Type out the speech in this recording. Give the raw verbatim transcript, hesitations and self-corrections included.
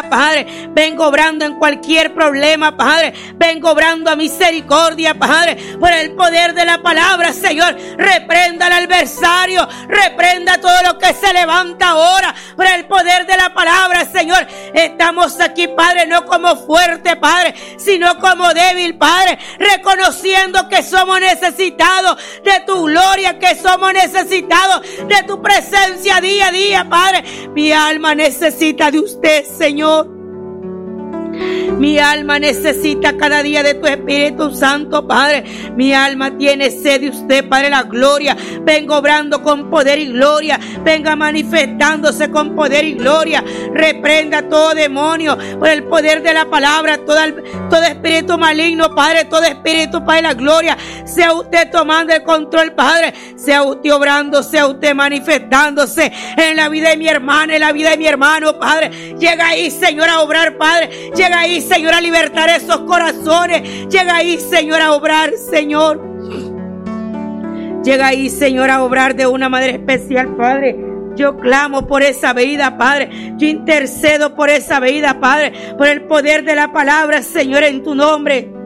Padre. Vengo obrando en cualquier problema, Padre. Vengo obrando a misericordia, Padre. Por el poder de la palabra, Señor. Reprenda al adversario. Reprenda todo lo que se levanta ahora. Por el poder de la palabra, Señor. Estamos aquí, Padre, no como fuerte, Padre, sino como débil, Padre. Reconociendo que somos necesitados de tu gloria, que somos necesitados de tu presencia día a día, Padre. Mi alma necesita de usted, Señor. Mi alma necesita cada día de tu Espíritu Santo, Padre. Mi alma tiene sed de usted, Padre, la gloria. Vengo obrando con poder y gloria. Venga manifestándose con poder y gloria. Reprenda todo demonio por el poder de la palabra. Todo, todo espíritu maligno, Padre. Todo espíritu, Padre, la gloria. Sea usted tomando el control, Padre. Sea usted obrando, sea usted manifestándose en la vida de mi hermana, en la vida de mi hermano, Padre. Llega ahí, Señor, a obrar, Padre. Llega ahí, Señor, a libertar esos corazones. Llega ahí, Señor, a obrar, Señor. Llega ahí, Señor, a obrar de una manera especial, Padre. Yo clamo por esa vida, Padre. Yo intercedo por esa vida, Padre. Por el poder de la palabra, Señor, en tu nombre.